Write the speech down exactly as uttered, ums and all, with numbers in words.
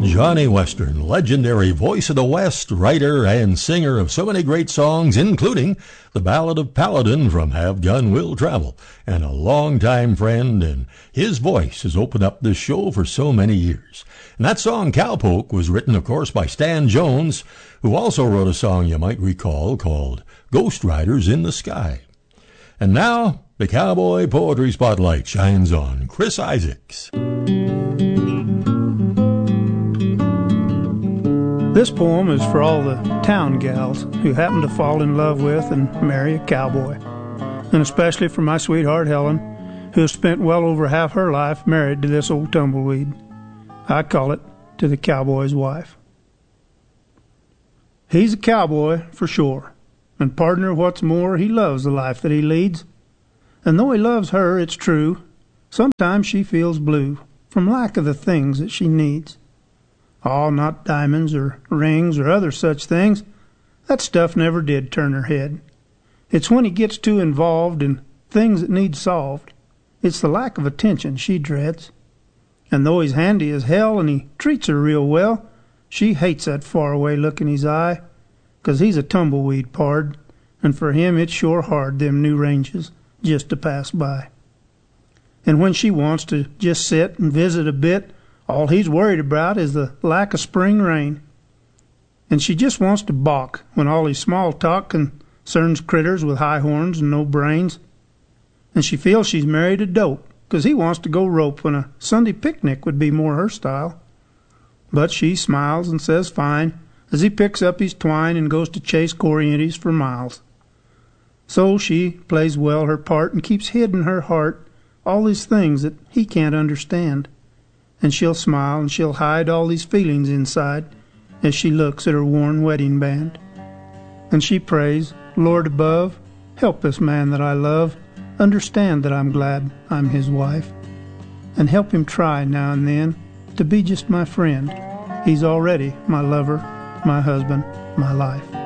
Johnny Western, legendary voice of the West, writer and singer of so many great songs, including the Ballad of Paladin from Have Gun Will Travel, and a longtime friend, and his voice has opened up this show for so many years. And that song, Cowpoke, was written, of course, by Stan Jones, who also wrote a song you might recall called Ghost Riders in the Sky. And now, the Cowboy Poetry Spotlight shines on Chris Isaacs. This poem is for all the town gals who happen to fall in love with and marry a cowboy, and especially for my sweetheart Helen, who has spent well over half her life married to this old tumbleweed. I call it To the Cowboy's Wife. He's a cowboy for sure, and partner, what's more, he loves the life that he leads. And though he loves her, it's true, sometimes she feels blue from lack of the things that she needs. Oh, not diamonds or rings or other such things. That stuff never did turn her head. It's when he gets too involved in things that need solved. It's the lack of attention she dreads. And though he's handy as hell and he treats her real well, she hates that faraway look in his eye, 'cause he's a tumbleweed pard, and for him it's sure hard, them new ranges, just to pass by. And when she wants to just sit and visit a bit, all he's worried about is the lack of spring rain. And she just wants to balk when all his small talk concerns critters with high horns and no brains. And she feels she's married a dope, 'cause he wants to go rope when a Sunday picnic would be more her style. But she smiles and says fine, as he picks up his twine and goes to chase corrientes for miles. So she plays well her part and keeps hid in her heart all these things that he can't understand. And she'll smile and she'll hide all these feelings inside as she looks at her worn wedding band. And she prays, Lord above, help this man that I love understand that I'm glad I'm his wife, and help him try now and then to be just my friend. He's already my lover, my husband, my life.